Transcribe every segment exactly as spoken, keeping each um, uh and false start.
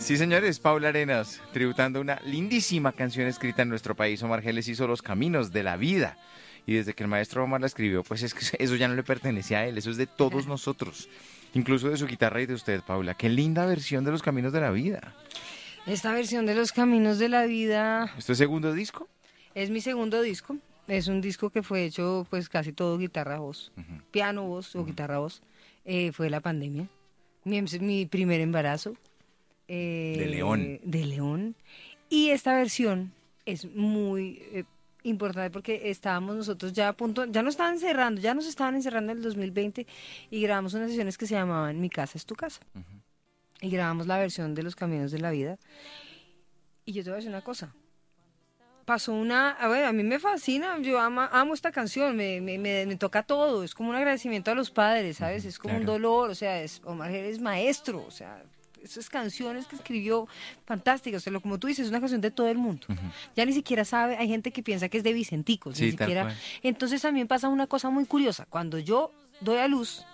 Sí, señores, Paula Arenas, tributando una lindísima canción escrita en nuestro país. Omar Geles hizo Los Caminos de la Vida. Y desde que el maestro Omar la escribió, pues es que eso ya no le pertenece a él, eso es de todos nosotros. Incluso de su guitarra y de usted, Paula. Qué linda versión de Los Caminos de la Vida. Esta versión de Los Caminos de la Vida... ¿Esto es segundo disco? Es mi segundo disco. Es un disco que fue hecho pues casi todo guitarra-voz. Uh-huh. Piano-voz o uh-huh. guitarra-voz. Eh, fue la pandemia. Mi, mi primer embarazo. Eh, de León. De León. Y esta versión es muy eh, importante porque estábamos nosotros ya a punto, ya nos estaban encerrando, ya nos estaban encerrando en el dos mil veinte y grabamos unas sesiones que se llamaban Mi Casa es tu Casa. Uh-huh. Y grabamos la versión de Los Caminos de la Vida. Y yo te voy a decir una cosa. Pasó una, a ver, a mí me fascina, yo amo, amo esta canción, me, me, me, me toca todo, es como un agradecimiento a los padres, ¿sabes? Es como claro. un dolor, o sea, es, Omar Geles es maestro, o sea, esas canciones que escribió, fantásticas, o sea, lo, como tú dices, es una canción de todo el mundo. Uh-huh. Ya ni siquiera sabe, hay gente que piensa que es de Vicentico, sí, ni siquiera. Entonces también pasa una cosa muy curiosa, cuando yo doy a luz,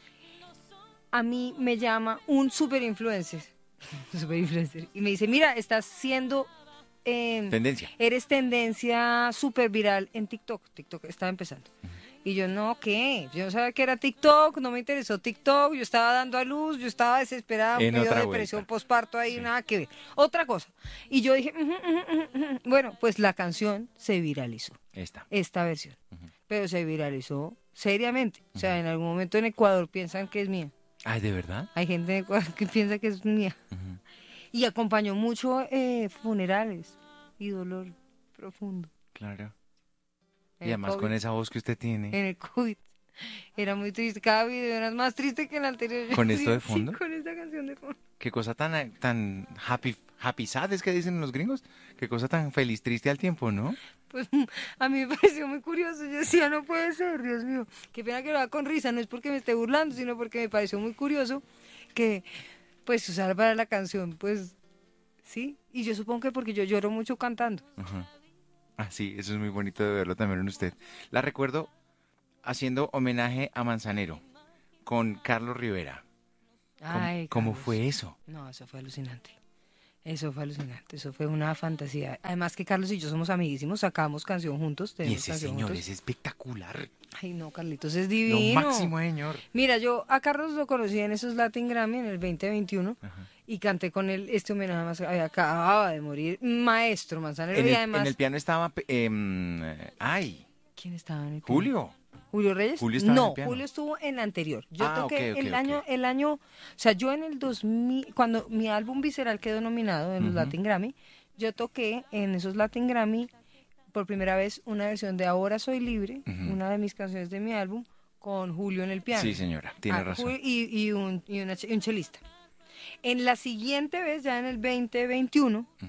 a mí me llama un super influencer, super influencer, y me dice, mira, estás siendo... Eh, tendencia. Eres tendencia súper viral en TikTok. TikTok estaba empezando. Uh-huh. Y yo, no, ¿qué? Yo no sabía que era TikTok, no me interesó TikTok, yo estaba dando a luz, yo estaba desesperada, me dio depresión postparto ahí, sí. Nada que ver. Otra cosa. Y yo dije, uh-huh, uh-huh, uh-huh. Bueno, pues la canción se viralizó. Esta. Esta versión. Uh-huh. Pero se viralizó seriamente. Uh-huh. O sea, en algún momento en Ecuador piensan que es mía. Ay, ¿de verdad? Hay gente en Ecuador que piensa que es mía. Uh-huh. Y acompañó mucho eh, funerales y dolor profundo. Claro. En y además COVID, con esa voz que usted tiene. En el COVID. Era muy triste. Cada video era más triste que el anterior. ¿Con esto de fondo? Sí, con esta canción de fondo. Qué cosa tan, tan happy, happy sad es que dicen los gringos. Qué cosa tan feliz, triste al tiempo, ¿no? Pues a mí me pareció muy curioso. Yo decía, no puede ser, Dios mío. Qué pena que lo haga con risa. No es porque me esté burlando, sino porque me pareció muy curioso que... pues usar para la canción, pues, sí, y yo supongo que porque yo lloro mucho cantando. Uh-huh. Ah, sí, eso es muy bonito de verlo también en usted. La recuerdo haciendo homenaje a Manzanero, con Carlos Rivera. Ay, ¿Cómo, ¿cómo Carlos. fue eso? No, eso fue alucinante. Eso fue alucinante, eso fue una fantasía. Además que Carlos y yo somos amiguísimos, sacamos canción juntos. Y ese señor juntos. es espectacular. Ay, no, Carlitos es divino. Lo máximo, señor. Mira, yo a Carlos lo conocí en esos Latin Grammy en el veinte veintiuno. Ajá. Y canté con él este homenaje, más acababa de morir, maestro Manzanero. En el, y además... en el piano estaba, eh, ay. ¿Quién estaba en el piano? Julio. ¿Julio Reyes? Julio estaba no, en el piano. Julio estuvo en la anterior. Yo ah, toqué okay, okay, el okay. año, el año, o sea, yo en el dos mil, cuando mi álbum Visceral quedó nominado en los uh-huh. Latin Grammy, yo toqué en esos Latin Grammy por primera vez una versión de Ahora Soy Libre, uh-huh. una de mis canciones de mi álbum, con Julio en el piano. Sí, señora, tiene ah, razón. Julio y, y, un, y, una, y un chelista. En la siguiente vez, ya en el veinte veintiuno, uh-huh.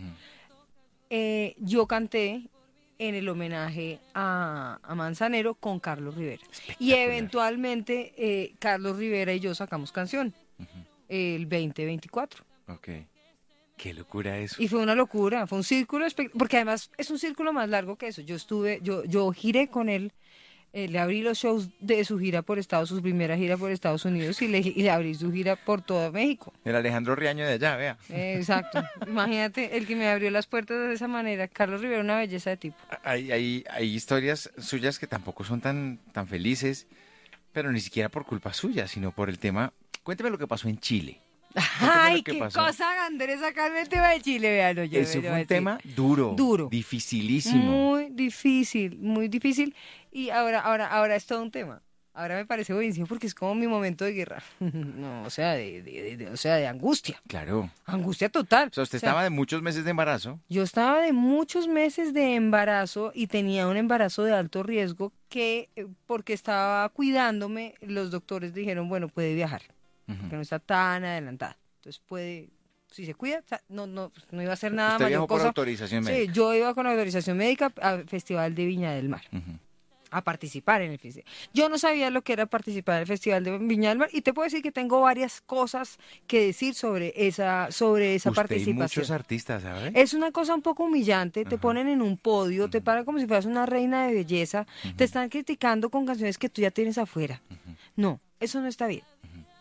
eh, yo canté en el homenaje a, a Manzanero con Carlos Rivera. Y eventualmente eh, Carlos Rivera y yo sacamos canción uh-huh. el veinte veinticuatro. Ok. Qué locura eso. Y fue una locura, fue un círculo, porque además es un círculo más largo que eso. Yo estuve, yo, yo giré con él, eh, le abrí los shows de su gira por Estados, su primera gira por Estados Unidos y le, y le abrí su gira por todo México. El Alejandro Riaño de allá, vea. Eh, exacto. Imagínate, el que me abrió las puertas de esa manera. Carlos Rivera, una belleza de tipo. Hay, hay, hay historias suyas que tampoco son tan, tan felices, pero ni siquiera por culpa suya, sino por el tema. Cuénteme lo que pasó en Chile. Ay, qué pasó. Cosa, Andrés, sacarme el tema de Chile, vean. Eso fue un tema duro, duro, dificilísimo. Muy difícil, muy difícil. Y ahora, ahora, ahora es todo un tema. Ahora me parece buenísimo porque es como mi momento de guerra. No, o sea, de, de, de, o sea, de angustia. Claro. Angustia total. O sea, usted o sea, estaba de muchos meses de embarazo. Yo estaba de muchos meses de embarazo y tenía un embarazo de alto riesgo que, porque estaba cuidándome, los doctores dijeron, bueno, puede viajar. Que no está tan adelantada, entonces puede, si se cuida, no no no iba a hacer nada. ¿Usted mayor viajó cosa. por autorización médica? Sí, yo iba con autorización médica al Festival de Viña del Mar, uh-huh. a participar en el festival. Yo no sabía lo que era participar en el Festival de Viña del Mar y te puedo decir que tengo varias cosas que decir sobre esa sobre esa Usted participación. Y muchos artistas, ¿sabes? Es una cosa un poco humillante, te uh-huh. ponen en un podio, uh-huh. te paran como si fueras una reina de belleza, uh-huh. te están criticando con canciones que tú ya tienes afuera. Uh-huh. No, eso no está bien. Uh-huh.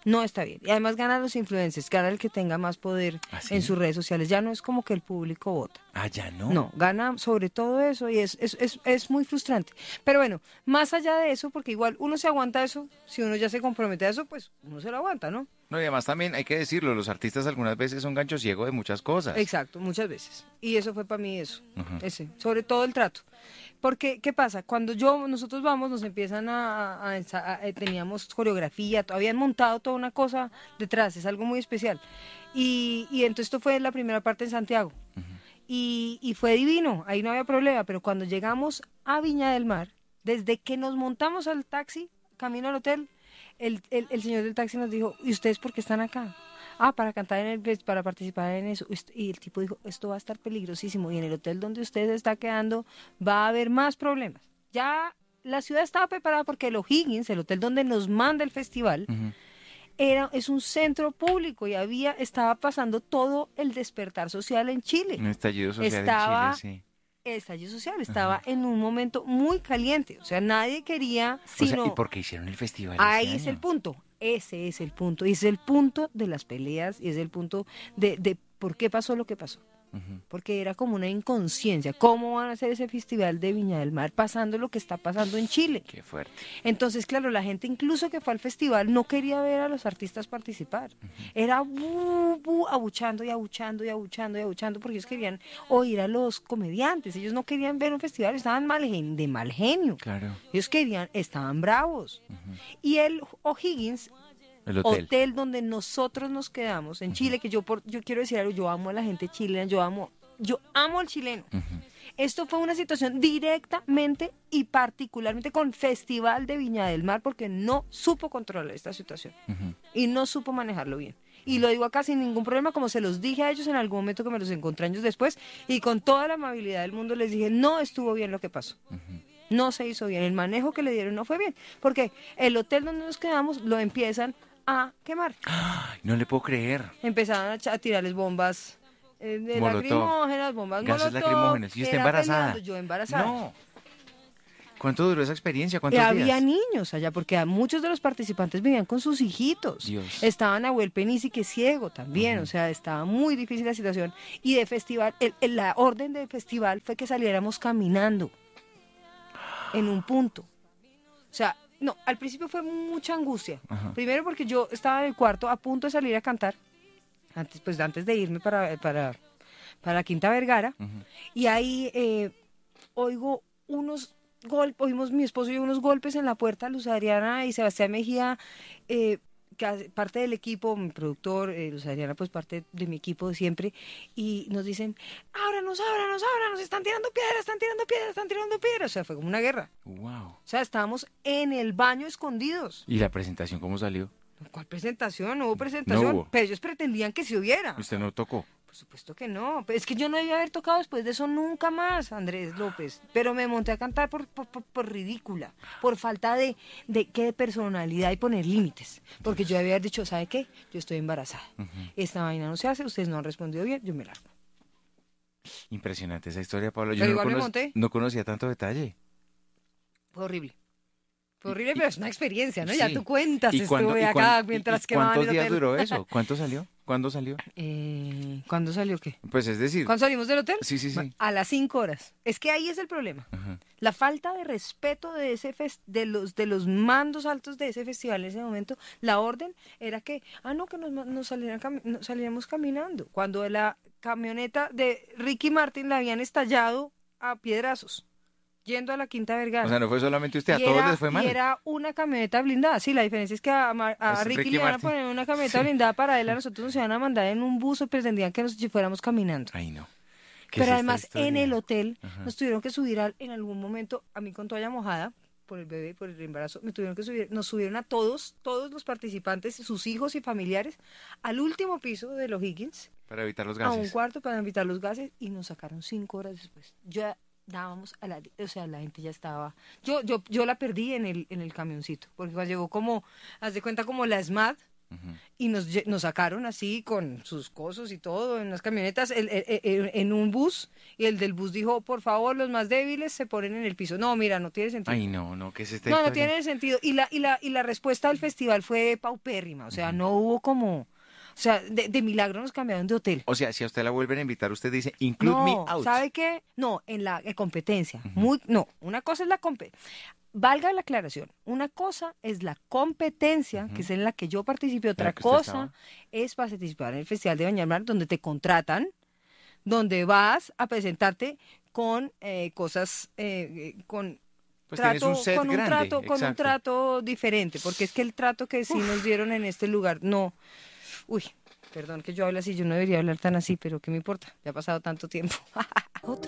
No está bien. Y además ganan los influencers, gana el que tenga más poder ¿Ah, sí? en sus redes sociales. Ya no es como que el público vota. Ah, ya no. No, gana sobre todo eso y es, es, es, es muy frustrante. Pero bueno, más allá de eso, porque igual uno se aguanta eso, si uno ya se compromete a eso, pues uno se lo aguanta, ¿no? No, y además también hay que decirlo, los artistas algunas veces son gancho ciego de muchas cosas. Exacto, muchas veces. Y eso fue para mí eso, Ujú. ese, sobre todo el trato. Porque, ¿qué pasa? Cuando yo, nosotros vamos, nos empiezan a, a, ensa- a- eh, teníamos coreografía, to- habían montado toda una cosa detrás, es algo muy especial. Y, y entonces esto fue la primera parte en Santiago. Y, y fue divino, ahí no había problema, pero cuando llegamos a Viña del Mar, desde que nos montamos al taxi, camino al hotel, el, el, el señor del taxi nos dijo, ¿y ustedes por qué están acá? Ah, para cantar en el, pues, para participar en eso. Est- Y el tipo dijo, esto va a estar peligrosísimo y en el hotel donde usted se está quedando va a haber más problemas. Ya la ciudad estaba preparada porque el O'Higgins, el hotel donde nos manda el festival, Ujú. era, es un centro público y había, estaba pasando todo el despertar social en Chile. Un estallido social Estaba en Chile, el estallido social, estaba en un momento muy caliente. O sea, nadie quería, sí. O sino... sea, ¿y por qué hicieron el festival Ahí este es el año? punto, ese es el punto, y es el punto de las peleas, y es el punto de, de por qué pasó lo que pasó, Ujú. porque era como una inconsciencia, ¿cómo van a hacer ese festival de Viña del Mar pasando lo que está pasando en Chile? Qué fuerte. Entonces, claro, la gente incluso que fue al festival no quería ver a los artistas participar, era bu, bu, abuchando y abuchando y abuchando y abuchando, porque ellos querían oír a los comediantes, ellos no querían ver un festival, estaban mal gen- de mal genio. Claro. Ellos querían, estaban bravos. Y el O'Higgins, El hotel. hotel. donde nosotros nos quedamos en Chile, que yo por, yo quiero decir algo, yo amo a la gente chilena, yo amo, yo amo al chileno. Ujú. Esto fue una situación directamente y particularmente con Festival de Viña del Mar, porque no supo controlar esta situación Ujú. y no supo manejarlo bien. Y lo digo acá sin ningún problema, como se los dije a ellos en algún momento que me los encontré años después, y con toda la amabilidad del mundo les dije, no estuvo bien lo que pasó. No se hizo bien, el manejo que le dieron no fue bien, porque el hotel donde nos quedamos lo empiezan a quemar. Ay, no le puedo creer. Empezaron a, ch- a tirarles bombas eh, de Molotov. lacrimógenas, bombas Gases molotov, lacrimógenos. ¿Y usted era embarazada? peleando, yo embarazada. No. ¿Cuánto duró esa experiencia? Y ¿Cuántos había días? niños allá, porque a muchos de los participantes vivían con sus hijitos. Dios. Estaban Nahuel Penisi, que es ciego también, o sea, estaba muy difícil la situación. Y de festival, el- el- la orden del festival fue que saliéramos caminando en un punto. O sea, no, al principio fue mucha angustia. Ajá. Primero porque yo estaba en el cuarto a punto de salir a cantar, antes, pues antes de irme para, para, para la Quinta Vergara, Ujú. y ahí eh, oigo unos golpes, oímos mi esposo y yo unos golpes en la puerta, Luz Adriana y Sebastián Mejía, eh, que hace parte del equipo, mi productor, eh, Luz Adriana, pues parte de mi equipo de siempre, y nos dicen, ábranos, ábranos, ábranos, están tirando piedras, están tirando piedras, están tirando piedras. O sea, fue como una guerra. Wow. O sea, estábamos en el baño escondidos. ¿Y la presentación cómo salió? ¿Cuál presentación? No hubo presentación, hubo. pero ellos pretendían que se hubiera. ¿Usted no tocó? Por supuesto que no. Pero es que yo no debía haber tocado después de eso nunca más, Andrés López. Pero me monté a cantar por, por, por, por ridícula, por falta de, de, ¿qué? de personalidad y poner límites. Porque yo debía haber dicho, ¿sabe qué? Yo estoy embarazada. Esta vaina no se hace, ustedes no han respondido bien, yo me largo. Impresionante esa historia, Pablo. Yo Pero no, igual me cono- monté. no conocía tanto detalle. Fue horrible. Fue horrible, pero es una experiencia, ¿no? Ya Sí. tú cuentas, ¿Y cuándo- estuve y acá cuán- mientras y- y quemaban ¿Cuántos el días hotel. duró eso? ¿Cuánto salió? ¿Cuándo salió? Eh, ¿Cuándo salió qué? Pues es decir, ¿Cuándo salimos del hotel? Sí, sí, sí. A las cinco horas. Es que ahí es el problema. Ajá. La falta de respeto de ese fes- de los de los mandos altos de ese festival en ese momento, la orden era que, ah, no, que nos, ma- nos salieran cami- nos saliéramos caminando. Cuando la camioneta de Ricky Martin la habían estallado a piedrazos, yendo a la Quinta Vergara. O sea, no fue solamente usted, a Y todos era- les fue mal. Y era una camioneta blindada. Sí, la diferencia es que a, Mar- a Es Ricky, Ricky le iban a Martin. poner una camioneta blindada para él, a nosotros nos iban a mandar en un bus o pretendían que nos fuéramos caminando. Ay, no. ¿Qué es Pero esta además en historia? el hotel Ajá. nos tuvieron que subir al- en algún momento, a mí con toalla mojada, por el bebé, por el embarazo, me tuvieron que subir, nos subieron a todos, todos los participantes, sus hijos y familiares, al último piso de los Higgins, Para evitar los a un gases. cuarto para evitar los gases, y nos sacaron cinco horas después. Ya dábamos a la, o sea, la gente ya estaba, yo, yo, yo la perdí en el, en el camioncito, porque cuando llegó como, haz de cuenta como la S M A D, Ujú. y nos, lle- nos sacaron así con sus cosas y todo en las camionetas, el- el- el- en un bus, y el del bus dijo, por favor, los más débiles se ponen en el piso. No, mira, no tiene sentido. Ay, no, no, ¿qué es esta No, no historia? tiene sentido. Y la, y la, y la respuesta del festival fue paupérrima, o sea, no hubo como, o sea, de, de milagro nos cambiaron de hotel. O sea, si a usted la vuelven a invitar, usted dice, include me No, out. ¿sabe qué? No, en la eh, competencia. Ujú. Muy, no, una cosa es la competencia. Valga la aclaración, una cosa es la competencia, Ujú. que es en la que yo participé, la otra que usted cosa estaba. es participar en el Festival de Bañar Mar, donde te contratan, donde vas a presentarte con eh, cosas, eh, eh, con Pues tienes trato, un set con un grande, trato, con un exacto. trato diferente, porque es que el trato que sí nos dieron en este lugar, no, uy, perdón que yo hable así, yo no debería hablar tan así, pero ¿qué me importa? Ya ha pasado tanto tiempo. Otra